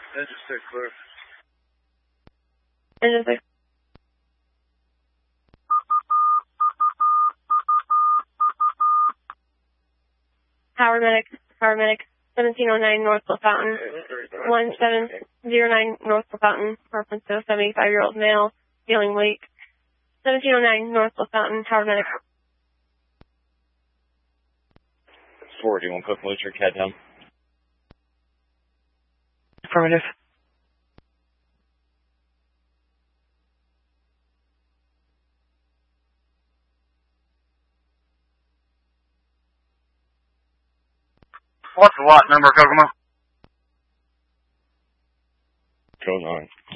Engine 6 clear. Engine 6. Howard Medic, 1709 North Cliff Fountain, 1709 North Cliff Fountain, reference to a 75-year-old male, feeling weak. 1709 North Cliff Fountain, Howard Medic. 41 Cliff Lucher, CAD down. Affirmative. What's the lot number, Kokomo? Code 9.